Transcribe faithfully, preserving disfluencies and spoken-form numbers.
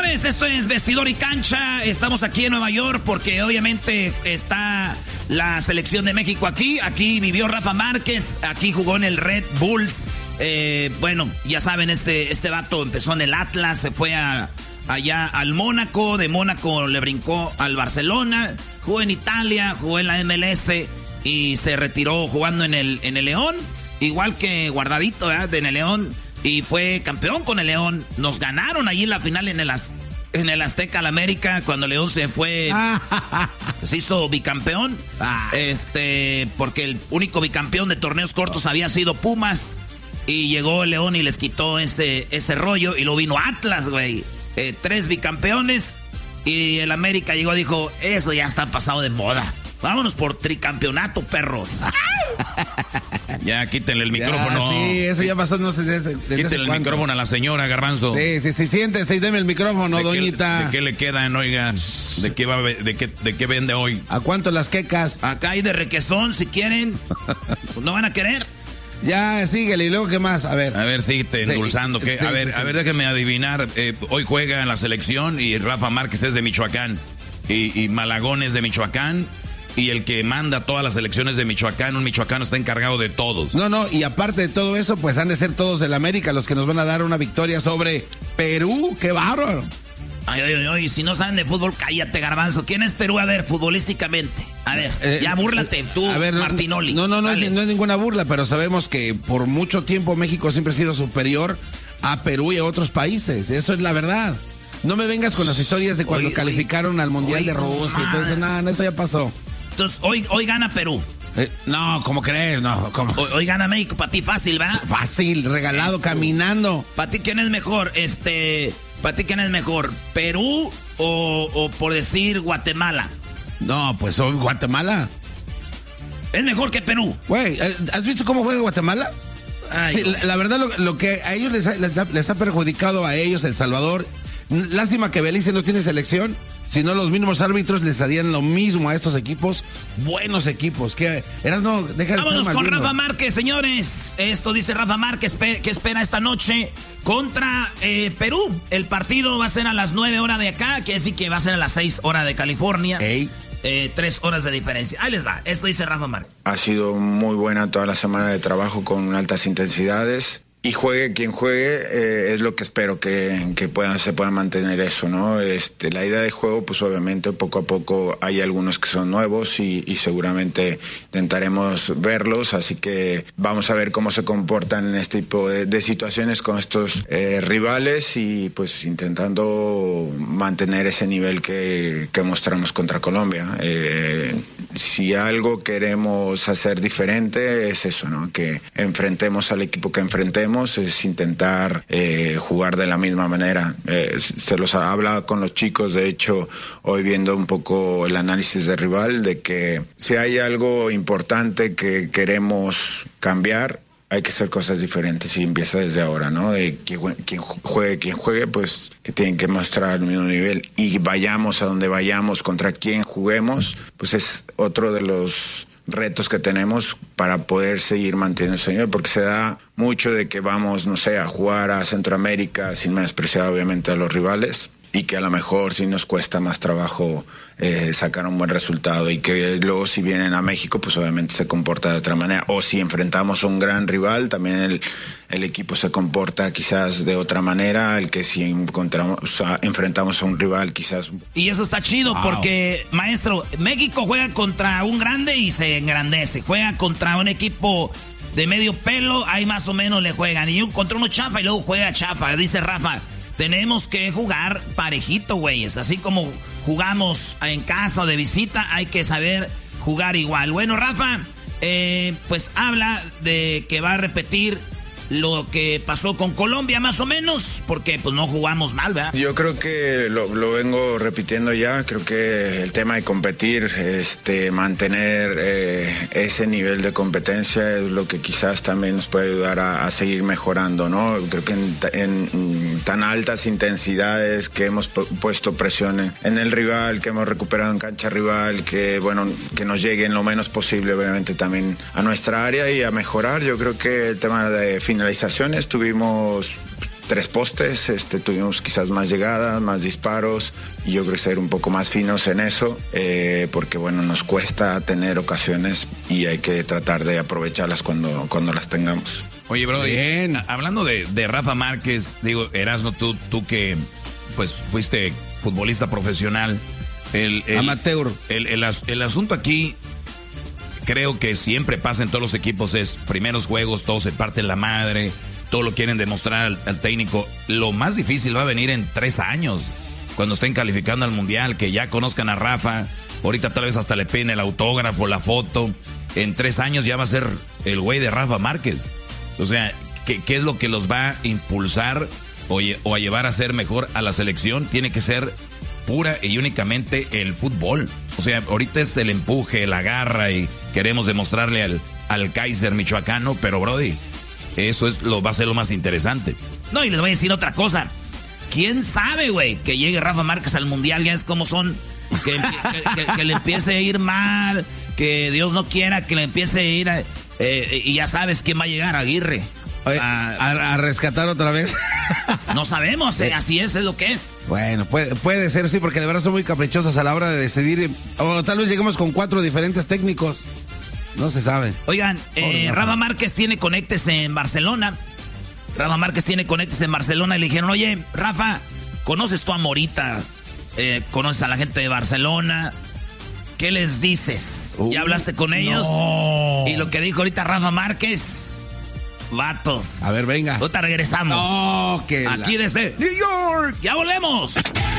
señores, esto es Vestidor y Cancha. Estamos aquí en Nueva York porque obviamente está la selección de México aquí. Aquí vivió Rafa Márquez, aquí jugó en el Red Bulls. Eh, bueno, ya saben, este, este vato empezó en el Atlas, se fue a, allá al Mónaco. De Mónaco le brincó al Barcelona. Jugó en Italia, jugó en la M L S y se retiró jugando en el, en el León. Igual que Guardadito, ¿verdad? En el León. Y fue campeón con el León. Nos ganaron allí en la final en el, Az- en el Azteca al América. Cuando León se fue, se hizo bicampeón. Este, porque el único bicampeón de torneos cortos había sido Pumas. Y llegó el León y les quitó ese, ese rollo. Y luego vino Atlas, güey. Eh, tres bicampeones. Y el América llegó y dijo, eso ya está pasado de moda. Vámonos por tricampeonato, perros. Ya, quítenle el micrófono. Ya, sí, eso ya pasó, no sé desde, desde Quítenle el cuándo. micrófono a la señora, Garbanzo. Sí, sí, sí, siéntese y deme el micrófono, ¿De doñita. Qué, ¿De qué le quedan, oigan? ¿De qué, va, a ve- de, qué, ¿De qué vende hoy? ¿A cuánto las quecas? Acá hay de requesón, si quieren. Pues no van a querer. Ya, síguele, y luego, ¿qué más? A ver. A ver, síguete Sí, endulzando. ¿qué? sí, a ver, sí, sí. a ver, déjenme adivinar. Eh, hoy juega en la selección y Rafa Márquez es de Michoacán. Y, y Malagón es de Michoacán. Y el que manda todas las elecciones de Michoacán, un michoacano está encargado de todos. No, no, y aparte de todo eso, pues han de ser todos del América los que nos van a dar una victoria sobre Perú. ¡Qué bárbaro! Ay, ay, ay, si no saben de fútbol, cállate, Garbanzo. ¿Quién es Perú? A ver, futbolísticamente. A ver, Eh, ya búrlate, tú, a ver, no, Martinoli. No, no, no, Dale. es, no es ninguna burla, pero sabemos que por mucho tiempo México siempre ha sido superior a Perú y a otros países. Eso es la verdad. No me vengas con las historias de cuando Oye, calificaron al Mundial oye, de no Rusia. más. Entonces, nada, no, eso ya pasó. Entonces, hoy, hoy gana Perú. Eh, no, ¿cómo crees? No, ¿cómo? Hoy, hoy gana México. Para ti fácil, ¿verdad? Fácil, regalado, Eso. caminando. ¿Para ti quién es mejor? Este, ¿para ti quién es mejor? ¿Perú o, o por decir Guatemala? No, pues soy Guatemala. Es mejor que Perú. Güey, ¿has visto cómo juega Guatemala? Ay, Sí, güey. la, la verdad lo, lo que a ellos les ha, les, ha, les ha perjudicado a ellos, El Salvador. Lástima que Belice no tiene selección. Si no, los mismos árbitros les harían lo mismo a estos equipos. Buenos equipos. Que eras no, deja de Vámonos estar con malviendo. Rafa Márquez, señores. Esto dice Rafa Márquez, pe- que espera esta noche contra eh, Perú. El partido va a ser a las nueve horas de acá, que decir que va a ser a las seis horas de California. Ey. Eh, tres horas de diferencia. Ahí les va. Esto dice Rafa Márquez. Ha sido muy buena toda la semana de trabajo con altas intensidades. Y juegue quien juegue, eh, es lo que espero que, que puedan, se pueda mantener eso, ¿no? Este, la idea de juego, pues obviamente poco a poco hay algunos que son nuevos y, y seguramente intentaremos verlos, así que vamos a ver cómo se comportan en este tipo de, de situaciones con estos eh, rivales y pues intentando mantener ese nivel que, que mostramos contra Colombia. Eh, si algo queremos hacer diferente es eso, ¿no? Que enfrentemos al equipo que enfrentemos, es intentar eh, jugar de la misma manera. Eh, se los habla con los chicos, de hecho, hoy viendo un poco el análisis de rival, de que si hay algo importante que queremos cambiar, hay que hacer cosas diferentes y empieza desde ahora, ¿no? De quien juegue, quien juegue, pues que tienen que mostrar el mismo nivel y vayamos a donde vayamos, contra quien juguemos, pues es otro de los retos que tenemos para poder seguir manteniendo ese nivel, porque se da mucho de que vamos, no sé, a jugar a Centroamérica sin menospreciar obviamente a los rivales y que a lo mejor sí nos cuesta más trabajo eh, sacar un buen resultado y que luego si vienen a México pues obviamente se comporta de otra manera, o si enfrentamos a un gran rival también el, el equipo se comporta quizás de otra manera, el que si encontramos, o sea, enfrentamos a un rival quizás. Y eso está chido wow. Porque, maestro, México juega contra un grande y se engrandece, juega contra un equipo de medio pelo, ahí más o menos le juegan, y un, contra uno chafa y luego juega chafa, dice Rafa. Tenemos que jugar parejito, güeyes. Así como jugamos en casa o de visita, hay que saber jugar igual. Bueno, Rafa, eh, pues habla de que va a repetir lo que pasó con Colombia más o menos, porque pues no jugamos mal, ¿verdad? Yo creo que lo, lo vengo repitiendo ya, creo que el tema de competir, este, mantener eh, ese nivel de competencia es lo que quizás también nos puede ayudar a, a seguir mejorando, ¿no? Creo que en, en, en tan altas intensidades que hemos puesto presión en, en el rival, que hemos recuperado en cancha rival, que bueno, que nos lleguen lo menos posible obviamente también a nuestra área y a mejorar. Yo creo que el tema de finalizaciones tuvimos tres postes, este, tuvimos quizás más llegadas, más disparos, y yo creo que ser un poco más finos en eso, eh, porque bueno, nos cuesta tener ocasiones y hay que tratar de aprovecharlas cuando, cuando las tengamos. Oye, bro, bien. Hablando de, de Rafa Márquez, digo, Erasno, tú, tú que pues fuiste futbolista profesional, el, el amateur. El, el, el, el asunto aquí, creo que siempre pasa en todos los equipos, es primeros juegos, todos se parten la madre, todo lo quieren demostrar al, al técnico. Lo más difícil va a venir en tres años, cuando estén calificando al Mundial, que ya conozcan a Rafa, ahorita tal vez hasta le piden el autógrafo, la foto. En tres años ya va a ser el güey de Rafa Márquez. O sea, ¿qué, qué es lo que los va a impulsar o, o a llevar a ser mejor a la selección? Tiene que ser pura y únicamente el fútbol. O sea, ahorita es el empuje, la garra y queremos demostrarle al, al Kaiser michoacano, pero Brody, eso es lo va a ser lo más interesante. No, y les voy a decir otra cosa. ¿Quién sabe, güey, que llegue Rafa Márquez al Mundial? Ya es como son, que, que, que, que le empiece a ir mal, que Dios no quiera que le empiece a ir a, eh, y ya sabes quién va a llegar, Aguirre. Oye, a, a, a rescatar otra vez. No sabemos, eh, así es, es lo que es. Bueno, puede, puede ser, sí, porque de verdad son muy caprichosos a la hora de decidir. O tal vez lleguemos con cuatro diferentes técnicos. No se sabe. Oigan, eh, oh, Rafa Márquez tiene conectes en Barcelona. Rafa Márquez tiene conectes en Barcelona y le dijeron, oye, Rafa, ¿conoces tú a Morita? Eh, ¿Conoces a la gente de Barcelona? ¿Qué les dices? Uh, ¿Ya hablaste con ellos? No. Y lo que dijo ahorita Rafa Márquez, vatos. A ver, venga. Ahorita regresamos. No, que aquí la... desde New York. ¡Ya volvemos!